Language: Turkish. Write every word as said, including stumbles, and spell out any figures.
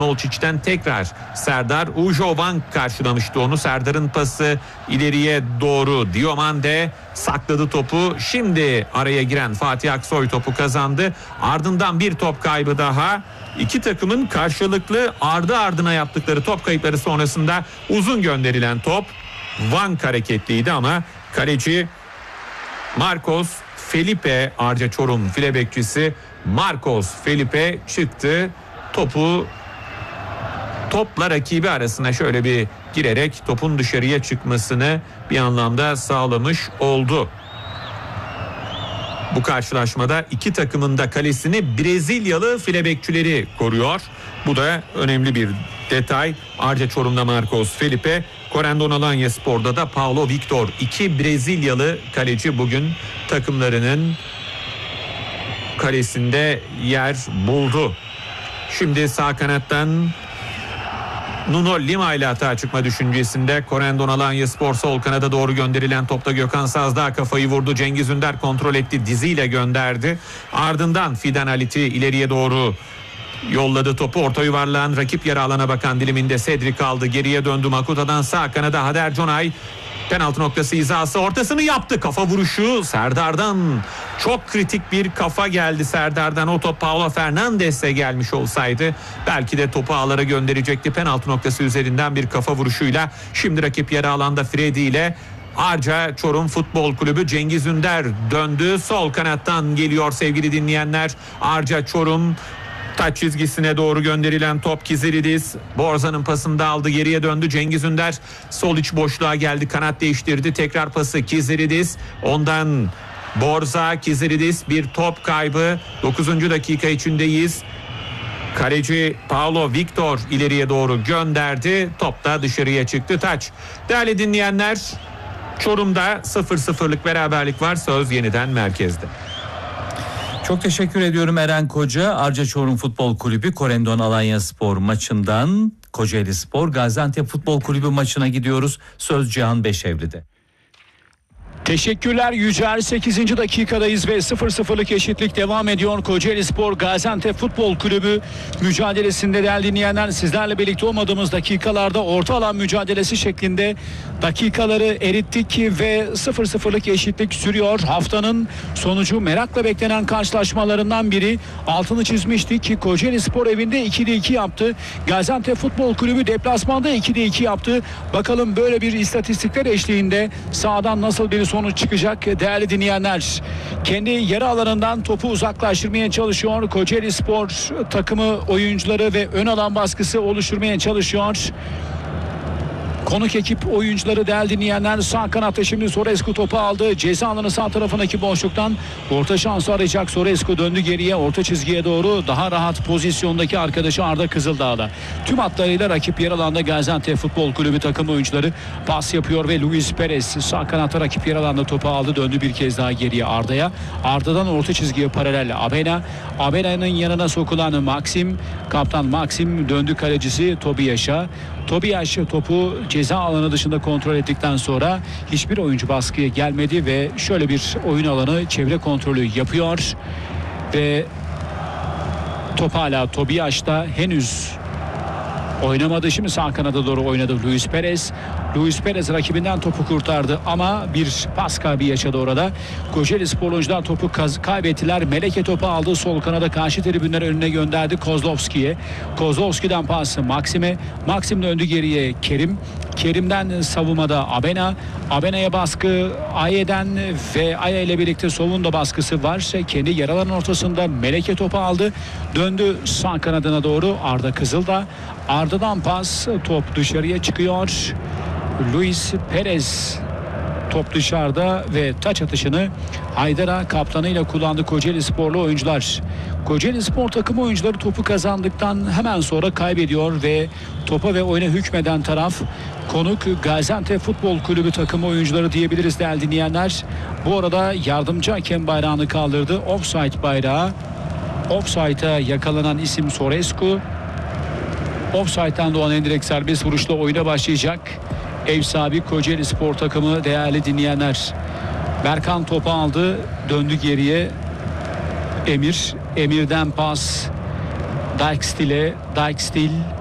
Molčić'ten tekrar Serdar. Ujovan karşılamıştı onu. Serdar'ın pası ileriye doğru. Diomande sakladı topu. Şimdi araya giren Fatih Aksoy topu kazandı. Ardından bir top kaybı daha. İki takımın karşılıklı ardı ardına yaptıkları top kayıpları sonrasında uzun gönderilen top. Vank hareketliydi ama kaleci Marcos Felipe, Arca Çorum file bekçisi Marcos Felipe çıktı. Topu topla rakibi arasına şöyle bir girerek topun dışarıya çıkmasını bir anlamda sağlamış oldu. Bu karşılaşmada iki takımın da kalesini Brezilyalı file bekçileri koruyor. Bu da önemli bir detay. Arca Çorum'da Marcos Felipe, Corendon Alanyaspor'da da Paulo Victor. İki Brezilyalı kaleci bugün takımlarının kalesinde yer buldu. Şimdi sağ kanattan Nuno Lima ile hata çıkma düşüncesinde. Corendon Alanyaspor sol kanada doğru gönderilen topta Gökhan Sazdağ kafayı vurdu. Cengiz Ünder kontrol etti, diziyle gönderdi. Ardından Fidan Halit'i ileriye doğru yolladı topu. Orta yuvarlağın rakip yarı alana bakan diliminde Cedric aldı. Geriye döndü Makuta'dan sağ kanada Hader Conay. Penaltı noktası hizası, ortasını yaptı. Kafa vuruşu Serdar'dan. Çok kritik bir kafa geldi Serdar'dan. O top Paulo Fernandes'e gelmiş olsaydı belki de topu ağlara gönderecekti. Penaltı noktası üzerinden bir kafa vuruşuyla şimdi rakip yarı alanda Freddy ile Arca Çorum Futbol Kulübü. Cengiz Ünder döndü. Sol kanattan geliyor sevgili dinleyenler. Arca Çorum taç çizgisine doğru gönderilen top Kiziridis. Borza'nın pasını da aldı, geriye döndü. Cengiz Ünder sol iç boşluğa geldi, kanat değiştirdi. Tekrar pası Kiziridis. Ondan Borza, Kiziridis, bir top kaybı. dokuzuncu dakika içindeyiz. Kaleci Paulo Victor ileriye doğru gönderdi. Top da dışarıya çıktı, taç. Değerli dinleyenler, Çorum'da sıfır sıfırlık beraberlik var. Söz yeniden merkezde. Çok teşekkür ediyorum Eren Koca. Arca Çorum Futbol Kulübü Corendon Alanyaspor maçından Kocaelispor Gaziantep Futbol Kulübü maçına gidiyoruz. Söz Cihan Beşevli'de. Teşekkürler Yücel. sekizinci dakikadayız ve sıfır sıfırlık eşitlik devam ediyor. Kocaelispor Gaziantep Futbol Kulübü mücadelesinde değerli dinleyenler, sizlerle birlikte olmadığımız dakikalarda orta alan mücadelesi şeklinde dakikaları erittik ve sıfır sıfırlık eşitlik sürüyor. Haftanın sonucu merakla beklenen karşılaşmalarından biri. Altını çizmiştik ki Kocaelispor evinde ikide iki yaptı. Gaziantep Futbol Kulübü deplasmanda ikide iki yaptı. Bakalım böyle bir istatistikler eşliğinde sahadan nasıl bir sonuç çıkacak değerli dinleyenler. Kendi yarı alanından topu uzaklaştırmaya çalışıyor Kocaelispor takımı oyuncuları ve ön alan baskısı oluşturmaya çalışıyor. Konuk ekip oyuncuları değerli dinleyenler, sağ kanatta şimdi Sorescu topu aldı. Ceza alanı sağ tarafındaki boşluktan orta şansı arayacak. Sorescu döndü geriye, orta çizgiye doğru, daha rahat pozisyondaki arkadaşı Arda Kızıldağ'da. Tüm hatlarıyla rakip yer alanda Gaziantep Futbol Kulübü takım oyuncuları pas yapıyor ve Luis Perez sağ kanatta rakip yer alanda topu aldı. Döndü bir kez daha geriye Arda'ya. Arda'dan orta çizgiye paralel Abena. Abena'nın yanına sokulan Maxim. Kaptan Maxim döndü kalecisi Tobias'a. Tobias topu ceza alanı dışında kontrol ettikten sonra hiçbir oyuncu baskıya gelmedi ve şöyle bir oyun alanı çevre kontrolü yapıyor ve top hala Tobias'ta, henüz oynamadı. Şimdi sağ kanada doğru oynadı Luis Perez. Luis Perez rakibinden topu kurtardı ama bir pas kaybı yaşadı orada. Kocaelispor oyuncular topu kaz- kaybettiler. Meleke topu aldı. Sol kanada karşı tribünler önüne gönderdi Kozlovski'ye. Kozlovski'den pası Maxim'e. Maxim döndü geriye Kerim. Kerim'den savunmada Abena. Abena'ya baskı Aye'den ve Aye ile birlikte Sov'un da baskısı var. Kendi yaraların ortasında Meleke topu aldı. Döndü sağ kanadına doğru Arda Kızıldağ. Arda'dan pas, top dışarıya çıkıyor. Luis Perez top dışarıda ve taç atışını Haydar'a kaptanıyla kullandı Kocaelisporlu oyuncular. Kocaelispor takımı oyuncuları topu kazandıktan hemen sonra kaybediyor ve topa ve oyuna hükmeden taraf konuk Gaziantep Futbol Kulübü takımı oyuncuları diyebiliriz değerli dinleyenler. Bu arada yardımcı hakem bayrağını kaldırdı. Offside bayrağı. Offside'a yakalanan isim Sorescu. Offside'dan doğan en direkt serbest vuruşla oyuna başlayacak ev sahibi Kocaelispor takımı değerli dinleyenler. Berkan topu aldı, döndü geriye Emir. Emir'den pas Dijkstil'e, Dijkstil